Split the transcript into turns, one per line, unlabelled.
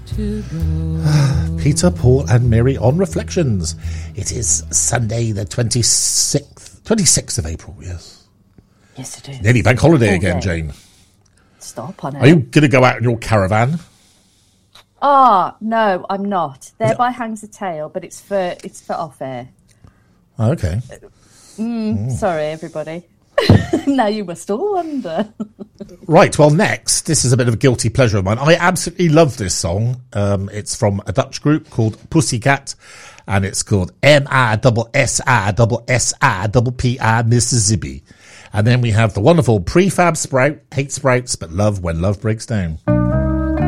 to go.
Peter, Paul and Mary on Reflections. It is Sunday the 26th of April, yes.
Yes, it is.
Nearly bank holiday
All
again,
day.
Jane.
Stop on it.
Are you going to go out in your caravan?
No, I'm not. Thereby hangs a tale, but it's for off air.
Oh, okay.
Sorry, everybody. Now you must all wonder.
Right, well, next, this is a bit of a guilty pleasure of mine. I absolutely love this song. It's from a Dutch group called Pussycat, and it's called MISSISSIPPI Mississippi. And then we have the wonderful Prefab Sprout, Hate Sprouts, but Love When Love Breaks Down.